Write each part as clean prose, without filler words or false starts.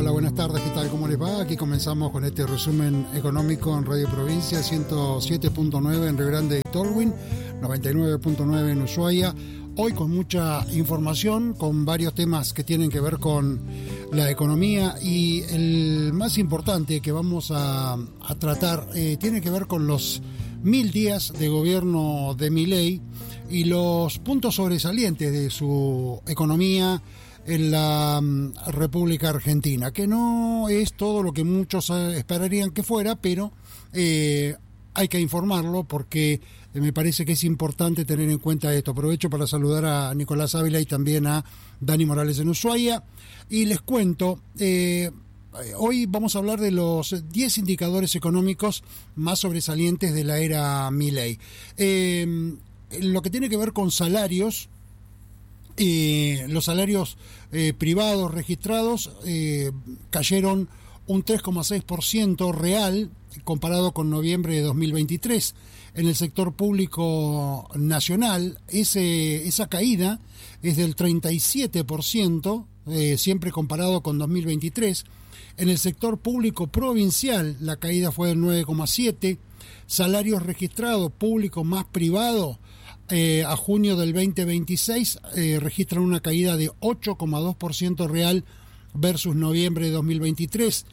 Hola, buenas tardes, ¿qué tal? ¿Cómo les va? Aquí comenzamos con este resumen económico en Radio Provincia, 107.9 en Río Grande y Tolwyn, 99.9 en Ushuaia. Hoy con mucha información, con varios temas que tienen que ver con la economía, y el más importante que vamos a tratar tiene que ver con los 1000 días de gobierno de Milei y los puntos sobresalientes de su economía en la República Argentina, que no es todo lo que muchos esperarían que fuera, pero hay que informarlo porque me parece que es importante tener en cuenta esto. Aprovecho para saludar a Nicolás Ávila y también a Dani Morales en Ushuaia, y les cuento, hoy vamos a hablar de los 10 indicadores económicos más sobresalientes de la era Milei. Lo que tiene que ver con salarios, los salarios privados registrados cayeron un 3,6% real comparado con noviembre de 2023. En el sector público nacional, esa caída es del 37%, siempre comparado con 2023. En el sector público provincial, la caída fue del 9,7%. Salarios registrados público más privado, a junio del 2026 registran una caída de 8,2% real versus noviembre de 2023.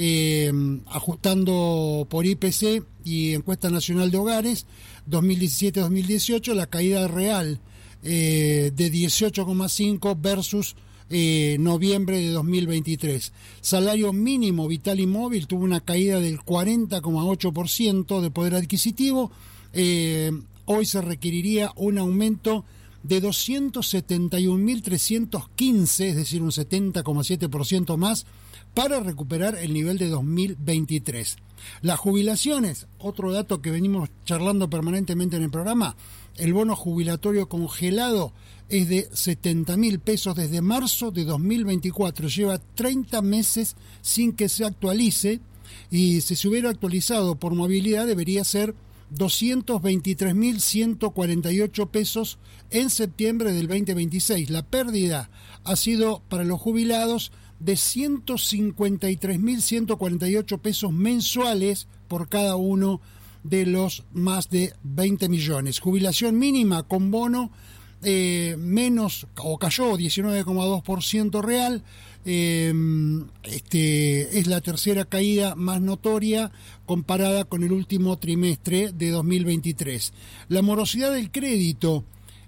Ajustando por IPC y Encuesta Nacional de Hogares 2017-2018, la caída real de 18,5% versus noviembre de 2023. Salario mínimo vital y móvil tuvo una caída del 40,8% de poder adquisitivo. Hoy se requeriría un aumento de 271.315, es decir, un 70,7% más, para recuperar el nivel de 2023. Las jubilaciones, otro dato que venimos charlando permanentemente en el programa, el bono jubilatorio congelado es de 70.000 pesos desde marzo de 2024. Lleva 30 meses sin que se actualice, y si se hubiera actualizado por movilidad debería ser 223.148 pesos en septiembre del 2026. La pérdida ha sido para los jubilados de 153.148 pesos mensuales por cada uno de los más de 20 millones. Jubilación mínima con bono menos, o cayó 19,2% real. Es la tercera caída más notoria comparada con el último trimestre de 2023. La morosidad del crédito,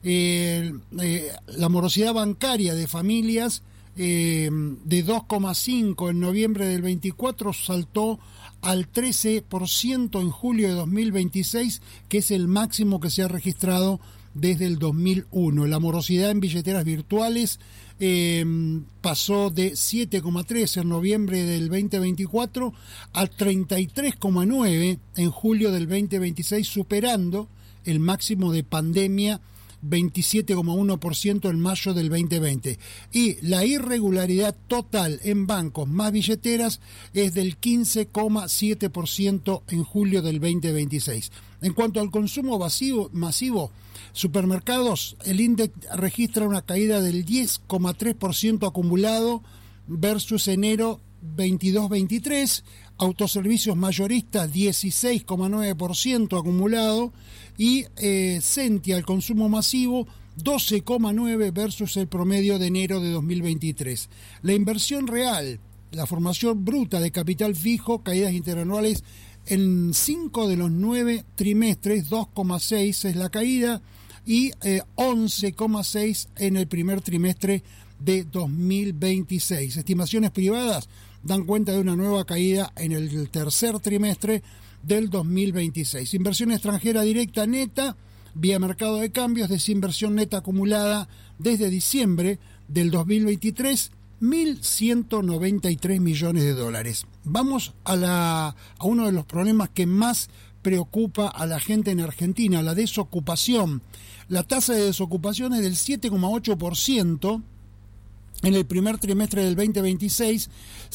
la morosidad bancaria de familias de 2,5 en noviembre del 24 saltó al 13% en julio de 2026, que es el máximo que se ha registrado desde el 2001. La morosidad en billeteras virtuales pasó de 7,3 en noviembre del 2024 a 33,9 en julio del 2026, superando el máximo de pandemia, 27,1% en mayo del 2020. Y la irregularidad total en bancos más billeteras es del 15,7% en julio del 2026. En cuanto al consumo masivo, supermercados, el índice registra una caída del 10,3% acumulado versus enero 22-23, autoservicios mayoristas 16,9% acumulado, y Sentia, el consumo masivo, 12,9% versus el promedio de enero de 2023. La inversión real, la formación bruta de capital fijo, caídas interanuales en 5 de los 9 trimestres, 2,6 es la caída, y 11,6 en el primer trimestre de 2026. Estimaciones privadas dan cuenta de una nueva caída en el tercer trimestre del 2026. Inversión extranjera directa neta vía mercado de cambios, desinversión neta acumulada desde diciembre del 2023, 1.193 millones de dólares. Vamos a uno de los problemas que más preocupa a la gente en Argentina, la desocupación. La tasa de desocupación es del 7,8% en el primer trimestre del 2026,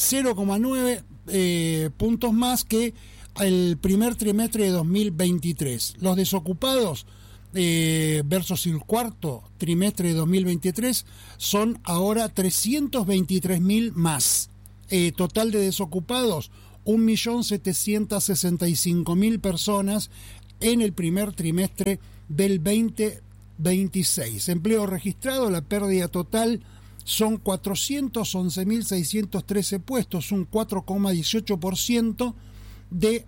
0,9 puntos más que el primer trimestre de 2023. Los desocupados versus el cuarto trimestre de 2023 son ahora 323.000 más. Total de desocupados, 1.765.000 personas en el primer trimestre del 2026. Empleo registrado, la pérdida total son 411.613 puestos, un 4,18% de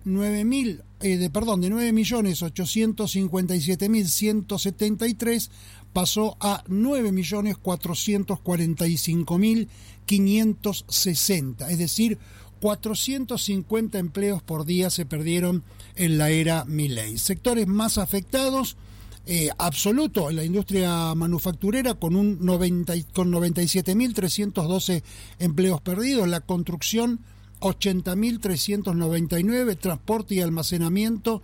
9.857.173 pasó a 9.445.560, es decir, 450 empleos por día se perdieron en la era Milei. Sectores más afectados, absoluto en la industria manufacturera con 97.312 empleos perdidos, la construcción 80.399, transporte y almacenamiento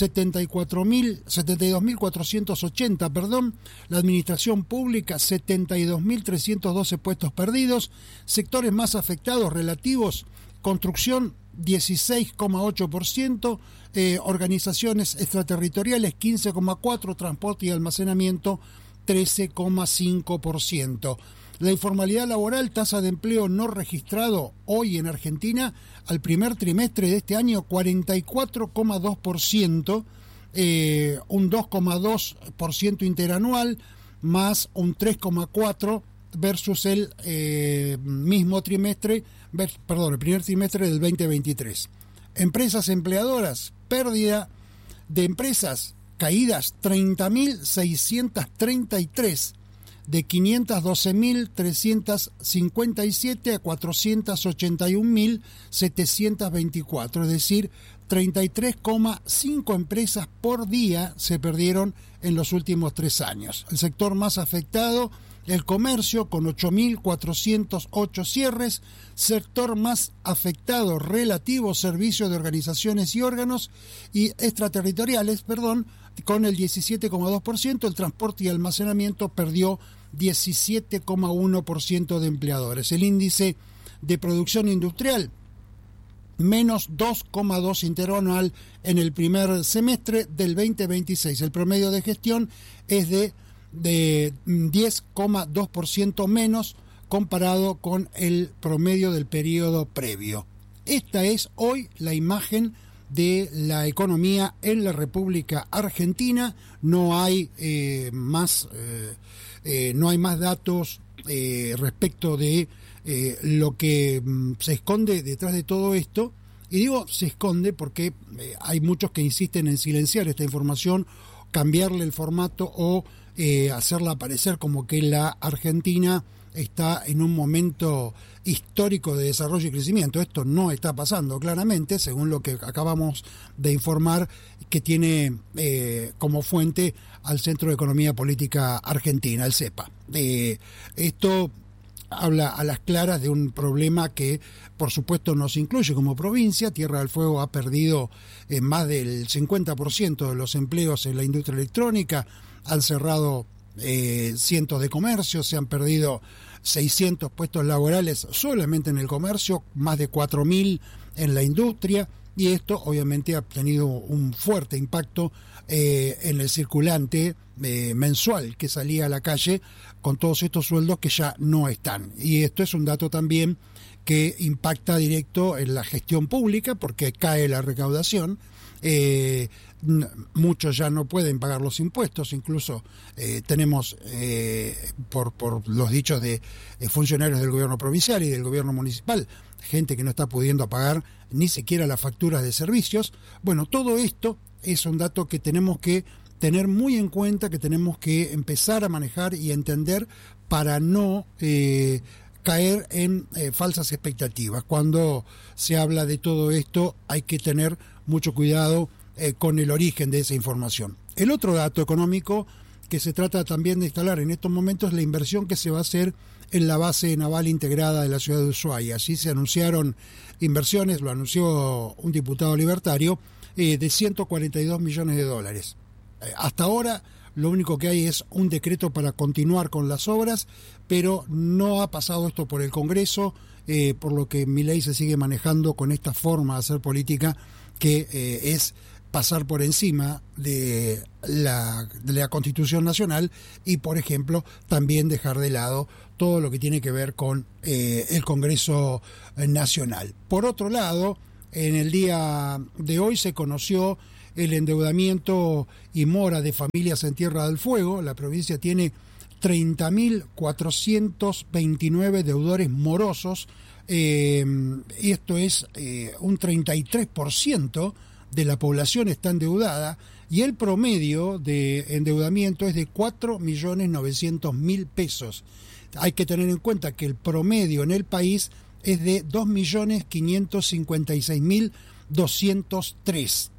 72.480, la administración pública 72.312 puestos perdidos, sectores más afectados relativos, construcción 16,8%, organizaciones extraterritoriales 15,4%, transporte y almacenamiento 13,5%. La informalidad laboral, tasa de empleo no registrado hoy en Argentina al primer trimestre de este año 44,2%, un 2,2% interanual más un 3,4% versus el mismo trimestre, el primer trimestre del 2023. Empresas empleadoras, pérdida de empresas, caídas 30.633, de 512.357 a 481.724, es decir, 33,5 empresas por día se perdieron en los últimos 3 años. El sector más afectado, el comercio, con 8.408 cierres. Sector más afectado relativo, servicios de organizaciones y órganos y extraterritoriales, con el 17,2%. El transporte y almacenamiento perdió 17,1% de empleadores. El índice de producción industrial, menos 2,2 interanual en el primer semestre del 2026. El promedio de gestión es de 10,2% menos comparado con el promedio del periodo previo. Esta es hoy la imagen de la economía en la República Argentina. No hay más datos respecto de lo que se esconde detrás de todo esto. Y digo se esconde porque hay muchos que insisten en silenciar esta información, cambiarle el formato o hacerla parecer como que la Argentina está en un momento histórico de desarrollo y crecimiento. Esto no está pasando claramente, según lo que acabamos de informar, que tiene como fuente al Centro de Economía Política Argentina, el CEPA. Esto habla a las claras de un problema que, por supuesto, nos incluye como provincia. Tierra del Fuego ha perdido más del 50% de los empleos en la industria electrónica, han cerrado cientos de comercios, se han perdido 600 puestos laborales solamente en el comercio, más de 4.000 en la industria, y esto obviamente ha tenido un fuerte impacto en el circulante mensual que salía a la calle con todos estos sueldos que ya no están. Y esto es un dato también que impacta directo en la gestión pública porque cae la recaudación. Muchos ya no pueden pagar los impuestos, incluso tenemos por los dichos de funcionarios del gobierno provincial y del gobierno municipal, gente que no está pudiendo pagar ni siquiera las facturas de servicios. Bueno, todo esto es un dato que tenemos que tener muy en cuenta, que tenemos que empezar a manejar y entender para no caer en falsas expectativas. Cuando se habla de todo esto hay que tener mucho cuidado con el origen de esa información. El otro dato económico que se trata también de instalar en estos momentos es la inversión que se va a hacer en la base naval integrada de la ciudad de Ushuaia. Allí se anunciaron inversiones, lo anunció un diputado libertario, de $142 millones. Hasta ahora lo único que hay es un decreto para continuar con las obras, pero no ha pasado esto por el Congreso, por lo que Milei se sigue manejando con esta forma de hacer política que es pasar por encima de la Constitución Nacional y, por ejemplo, también dejar de lado todo lo que tiene que ver con el Congreso Nacional. Por otro lado, en el día de hoy se conoció el endeudamiento y mora de familias en Tierra del Fuego. La provincia tiene 30.429 deudores morosos, y esto es un 33% de la población está endeudada, y el promedio de endeudamiento es de 4.900.000 pesos. Hay que tener en cuenta que el promedio en el país es de 2.556.203.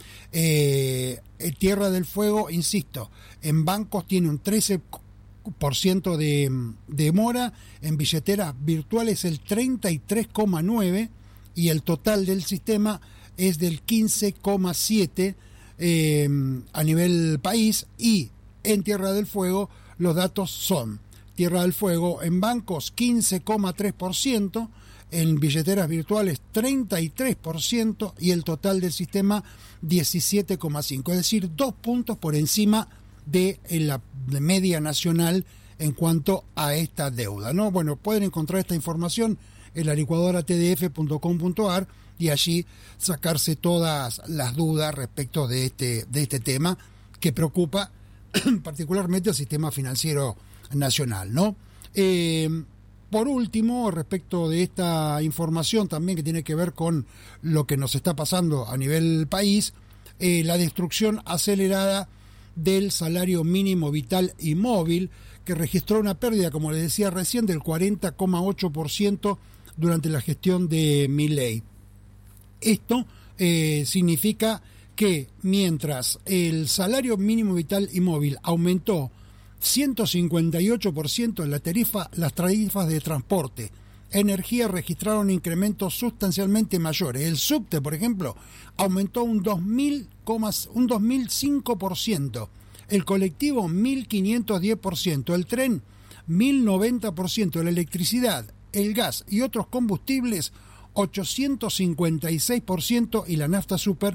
Tierra del Fuego, insisto, en bancos tiene un 13% de mora, en billeteras virtuales el 33,9%, y el total del sistema es del 15,7% a nivel país. Y en Tierra del Fuego los datos son: Tierra del Fuego en bancos 15,3%, en billeteras virtuales 33%, y el total del sistema 17,5%, es decir, 2 puntos por encima de la media nacional en cuanto a esta deuda, ¿no? Bueno, pueden encontrar esta información en la licuadora tdf.com.ar y allí sacarse todas las dudas respecto de este tema que preocupa particularmente al sistema financiero nacional, ¿no? Por último, respecto de esta información también que tiene que ver con lo que nos está pasando a nivel país, la destrucción acelerada del salario mínimo vital y móvil, que registró una pérdida, como les decía recién, del 40,8% durante la gestión de Milei. Esto significa que mientras el salario mínimo vital y móvil aumentó 158% en las tarifas de transporte, energía registraron incrementos sustancialmente mayores. El subte, por ejemplo, aumentó un 2.005%, el colectivo 1.510%, el tren 1.090%, la electricidad, el gas y otros combustibles 856%, y la nafta super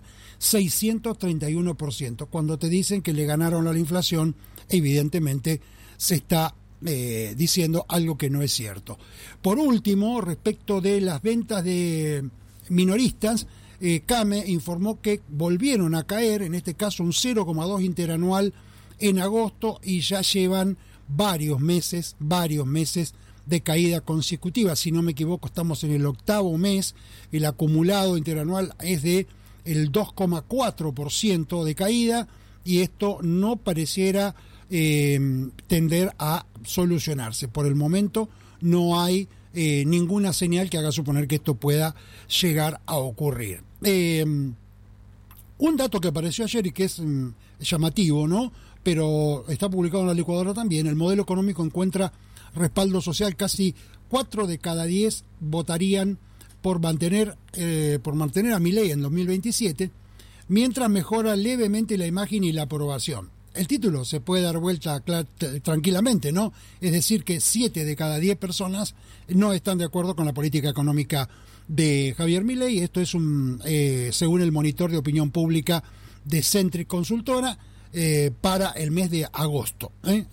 631%. Cuando te dicen que le ganaron a la inflación, evidentemente se está diciendo algo que no es cierto. Por último, respecto de las ventas de minoristas, CAME informó que volvieron a caer, en este caso un 0,2 interanual en agosto, y ya llevan varios meses de caída consecutiva. Si no me equivoco, estamos en el 8º mes, el acumulado interanual es de el 2,4% de caída, y esto no pareciera tender a solucionarse. Por el momento no hay ninguna señal que haga suponer que esto pueda llegar a ocurrir. Un dato que apareció ayer y que es llamativo, ¿no? Pero está publicado en la licuadora también: el modelo económico encuentra respaldo social. Casi 4 de cada 10 votarían por mantener a Milei en 2027, mientras mejora levemente la imagen y la aprobación. El título se puede dar vuelta tranquilamente, ¿no? Es decir, que 7 de cada 10 personas no están de acuerdo con la política económica de Javier Milei. Esto es según el monitor de opinión pública de Centric Consultora, para el mes de agosto. El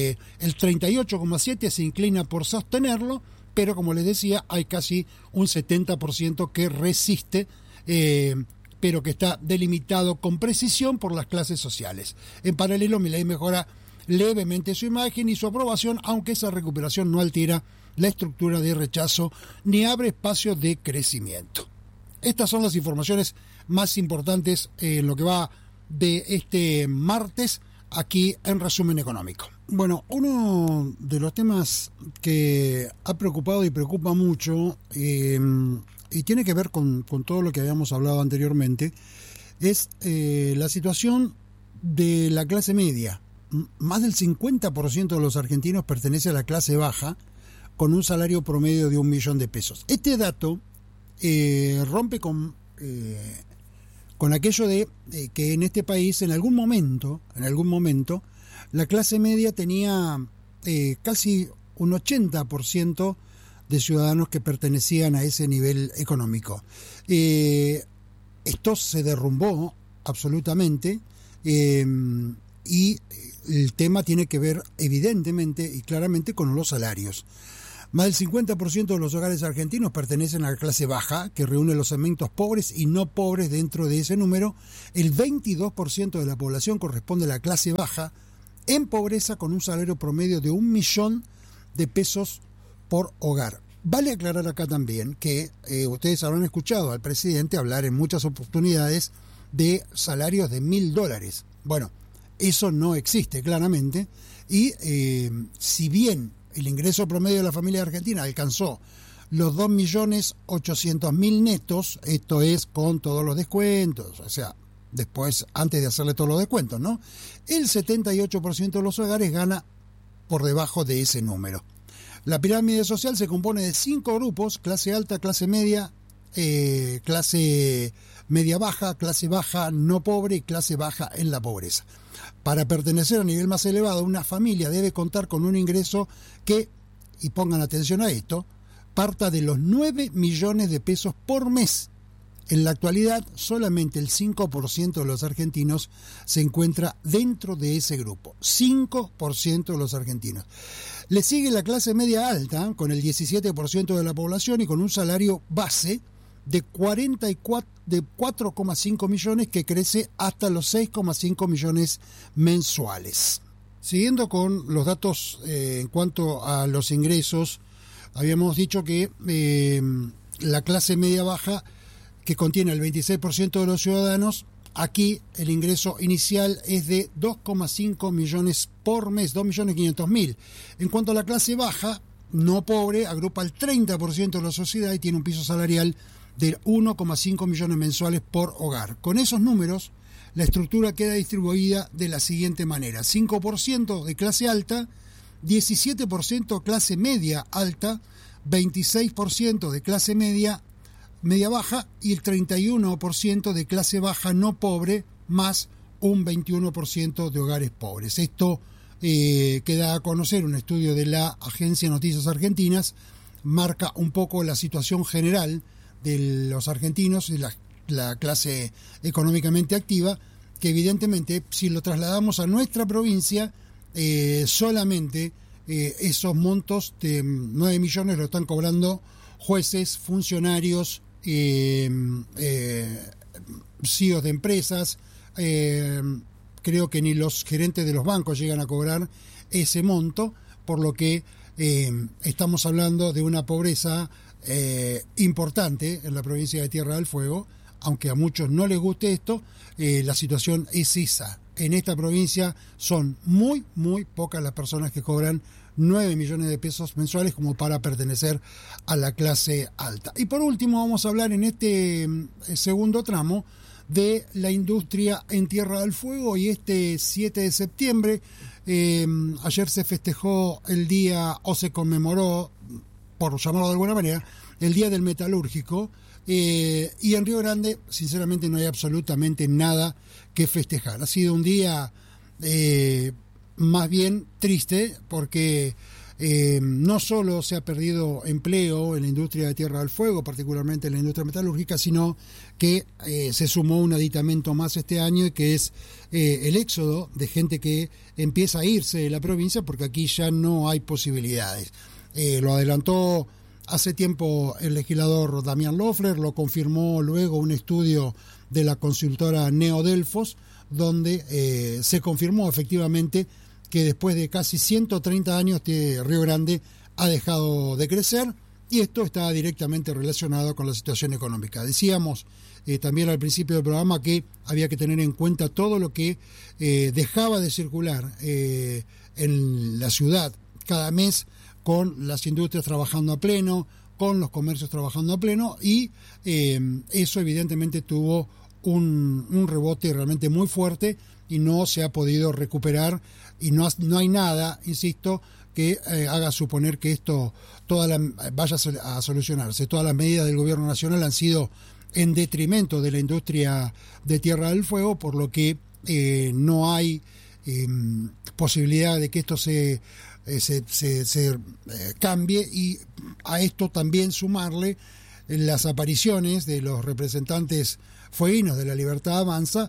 38,7% se inclina por sostenerlo, pero como les decía, hay casi un 70% que resiste, pero que está delimitado con precisión por las clases sociales. En paralelo, Milei mejora levemente su imagen y su aprobación, aunque esa recuperación no altera la estructura de rechazo ni abre espacio de crecimiento. Estas son las informaciones más importantes en lo que va de este martes aquí en Resumen Económico. Bueno, uno de los temas que ha preocupado y preocupa mucho, y tiene que ver con todo lo que habíamos hablado anteriormente, es la situación de la clase media. Más del 50% de los argentinos pertenece a la clase baja, con un salario promedio de 1 millón de pesos. Este dato rompe con aquello de que en este país en algún momento la clase media tenía casi un 80% de ciudadanos que pertenecían a ese nivel económico. Esto se derrumbó absolutamente, y el tema tiene que ver evidentemente y claramente con los salarios. Más del 50% de los hogares argentinos pertenecen a la clase baja, que reúne los segmentos pobres y no pobres dentro de ese número. El 22% de la población corresponde a la clase baja, en pobreza, con un salario promedio de 1 millón de pesos por hogar. Vale aclarar acá también que ustedes habrán escuchado al presidente hablar en muchas oportunidades de salarios de $1.000. Bueno, eso no existe claramente, y si bien el ingreso promedio de la familia argentina alcanzó los 2.800.000 netos, esto es con todos los descuentos, o sea, después, antes de hacerle todos los descuentos, ¿no? El 78% de los hogares gana por debajo de ese número. La pirámide social se compone de 5 grupos: clase alta, clase media, clase media baja, clase baja no pobre y clase baja en la pobreza. Para pertenecer al nivel más elevado, una familia debe contar con un ingreso que, y pongan atención a esto, parta de los 9 millones de pesos por mes. En la actualidad, solamente el 5% de los argentinos se encuentra dentro de ese grupo. 5% de los argentinos. Le sigue la clase media alta, con el 17% de la población y con un salario base de 4,5 millones, que crece hasta los 6,5 millones mensuales. Siguiendo con los datos en cuanto a los ingresos, habíamos dicho que la clase media baja, que contiene el 26% de los ciudadanos, aquí el ingreso inicial es de 2,5 millones por mes, 2.500.000. En cuanto a la clase baja, no pobre, agrupa el 30% de la sociedad y tiene un piso salarial de 1,5 millones mensuales por hogar. Con esos números, la estructura queda distribuida de la siguiente manera: 5% de clase alta, 17% clase media alta, 26% de clase media baja y el 31% de clase baja no pobre, más un 21% de hogares pobres. Esto queda a conocer un estudio de la Agencia de Noticias Argentinas, marca un poco la situación general de los argentinos y la clase económicamente activa, que evidentemente, si lo trasladamos a nuestra provincia, solamente esos montos de 9 millones lo están cobrando jueces, funcionarios, CEOs de empresas, creo que ni los gerentes de los bancos llegan a cobrar ese monto, por lo que estamos hablando de una pobreza importante en la provincia de Tierra del Fuego. Aunque a muchos no les guste esto, la situación es esa. En esta provincia son muy pocas las personas que cobran 9 millones de pesos mensuales como para pertenecer a la clase alta. Y por último, vamos a hablar en este segundo tramo de la industria en Tierra del Fuego. Y este 7 de septiembre, ayer se festejó el día, o se conmemoró, por llamarlo de alguna manera, el Día del Metalúrgico. Y en Río Grande, sinceramente, no hay absolutamente nada que festejar. Ha sido un día más bien triste, porque no solo se ha perdido empleo en la industria de Tierra del Fuego, particularmente en la industria metalúrgica, sino que se sumó un aditamento más este año, y que es el éxodo de gente que empieza a irse de la provincia, porque aquí ya no hay posibilidades. Lo adelantó hace tiempo el legislador Damián Loeffler, lo confirmó luego un estudio de la consultora Neodelfos, donde se confirmó efectivamente que después de casi 130 años Río Grande ha dejado de crecer, y esto está directamente relacionado con la situación económica. Decíamos también al principio del programa que había que tener en cuenta todo lo que dejaba de circular en la ciudad cada mes, con las industrias trabajando a pleno, con los comercios trabajando a pleno, y eso evidentemente tuvo un rebote realmente muy fuerte y no se ha podido recuperar, y no hay nada, insisto, que haga suponer que esto vaya a solucionarse. Todas las medidas del gobierno nacional han sido en detrimento de la industria de Tierra del Fuego, por lo que no hay posibilidad de que esto se cambie, y a esto también sumarle las apariciones de los representantes fueguinos de La Libertad Avanza,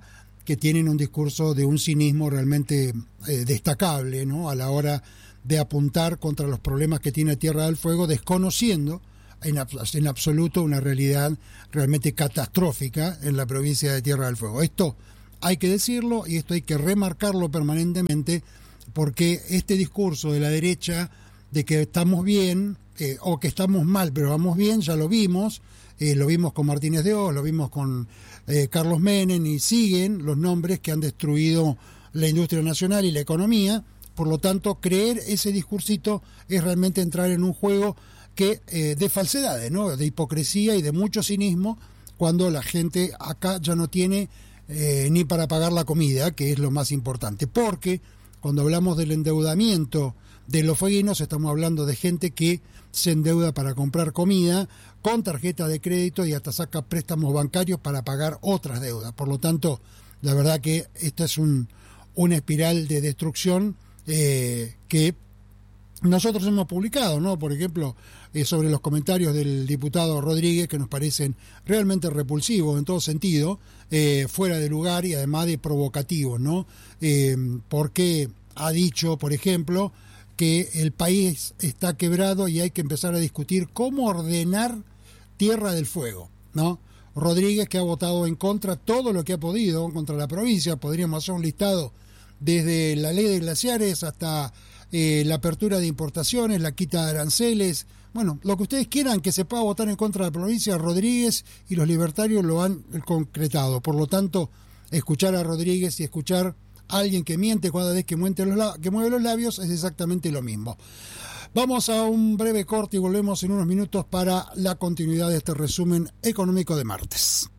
que tienen un discurso de un cinismo realmente destacable, ¿no?, a la hora de apuntar contra los problemas que tiene Tierra del Fuego, desconociendo en absoluto una realidad realmente catastrófica en la provincia de Tierra del Fuego. Esto hay que decirlo y esto hay que remarcarlo permanentemente, porque este discurso de la derecha de que estamos bien o que estamos mal pero vamos bien, ya lo vimos con Martínez de Hoz, lo vimos con Carlos Menem, y siguen los nombres que han destruido la industria nacional y la economía. Por lo tanto, creer ese discursito es realmente entrar en un juego de falsedades, ¿no?, de hipocresía y de mucho cinismo, cuando la gente acá ya no tiene ni para pagar la comida, que es lo más importante. Porque cuando hablamos del endeudamiento de los fueguinos, estamos hablando de gente que se endeuda para comprar comida con tarjeta de crédito y hasta saca préstamos bancarios para pagar otras deudas. Por lo tanto, la verdad que esta es una espiral de destrucción que nosotros hemos publicado, ¿no? Por ejemplo, sobre los comentarios del diputado Rodríguez, que nos parecen realmente repulsivos en todo sentido, fuera de lugar y además de provocativos, ¿no? Porque ha dicho, por ejemplo, que el país está quebrado y hay que empezar a discutir cómo ordenar Tierra del Fuego, ¿no? Rodríguez, que ha votado en contra todo lo que ha podido contra la provincia. Podríamos hacer un listado desde la ley de glaciares hasta la apertura de importaciones, la quita de aranceles, bueno, lo que ustedes quieran que se pueda votar en contra de la provincia. Rodríguez y los libertarios lo han concretado. Por lo tanto, escuchar a Rodríguez y escuchar a alguien que miente cada vez que mueve los labios es exactamente lo mismo. Vamos a un breve corte y volvemos en unos minutos para la continuidad de este resumen económico de martes.